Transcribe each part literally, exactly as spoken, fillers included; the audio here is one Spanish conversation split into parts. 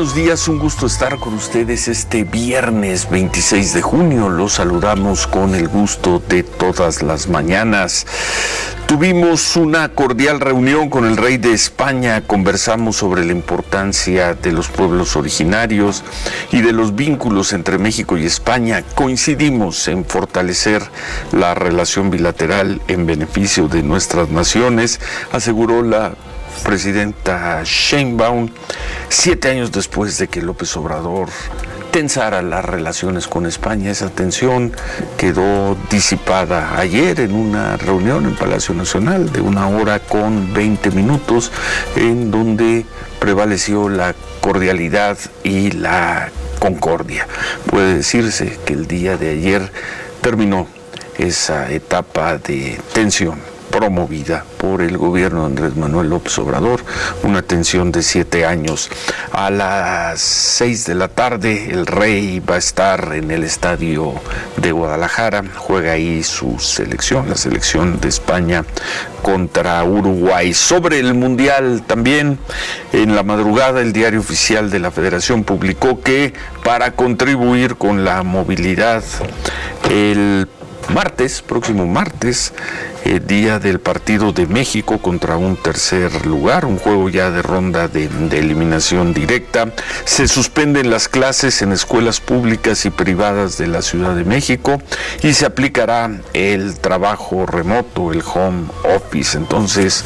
buenos días, un gusto estar con ustedes este viernes veintiséis de junio. Los saludamos con el gusto de todas las mañanas. Tuvimos una cordial reunión con el rey de España, conversamos sobre la importancia de los pueblos originarios y de los vínculos entre México y España. Coincidimos en fortalecer la relación bilateral en beneficio de nuestras naciones, aseguró la presidenta Sheinbaum, siete años después de que López Obrador tensara las relaciones con España. Esa tensión quedó disipada ayer en una reunión en Palacio Nacional de una hora con veinte minutos, en donde prevaleció la cordialidad y la concordia. Puede decirse que el día de ayer terminó esa etapa de tensión promovida por el gobierno de Andrés Manuel López Obrador, una tensión de siete años. A las seis de la tarde el rey va a estar en el estadio de Guadalajara, juega ahí su selección, la selección de España contra Uruguay. Sobre el Mundial también, en la madrugada el Diario Oficial de la Federación publicó que para contribuir con la movilidad, el martes, próximo martes, eh, día del partido de México contra un tercer lugar, un juego ya de ronda de, de eliminación directa, se suspenden las clases en escuelas públicas y privadas de la Ciudad de México y se aplicará el trabajo remoto, el home office. Entonces,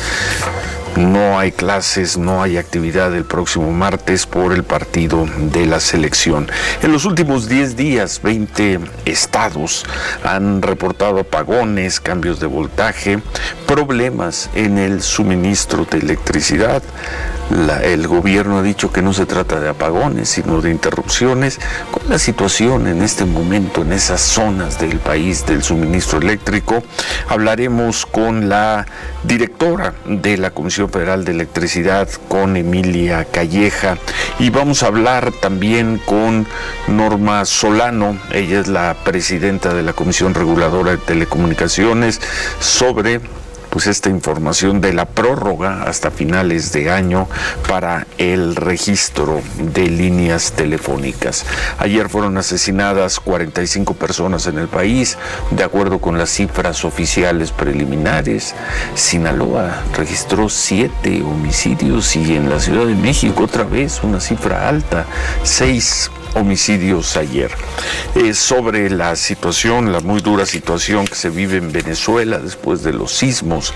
no hay clases, no hay actividad el próximo martes por el partido de la selección. En los últimos diez días, veinte estados han reportado apagones, cambios de voltaje, problemas en el suministro de electricidad. La, el gobierno ha dicho que no se trata de apagones, sino de interrupciones. ¿Cuál es la situación en este momento en esas zonas del país del suministro eléctrico? Hablaremos con la directora de la Comisión Federal de Electricidad, con Emilia Calleja, y vamos a hablar también con Norma Solano, ella es la presidenta de la Comisión Reguladora de Telecomunicaciones, sobre pues esta información de la prórroga hasta finales de año para el registro de líneas telefónicas. Ayer fueron asesinadas cuarenta y cinco personas en el país, de acuerdo con las cifras oficiales preliminares. Sinaloa registró siete homicidios y en la Ciudad de México otra vez una cifra alta, seis homicidios ayer. Eh, sobre la situación, la muy dura situación que se vive en Venezuela después de los sismos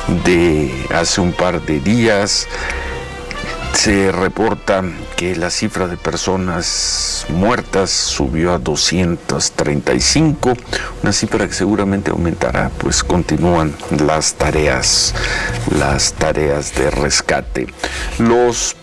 de hace un par de días, se reporta que la cifra de personas muertas subió a doscientas treinta y cinco, una cifra que seguramente aumentará, pues continúan las tareas, las tareas de rescate. Los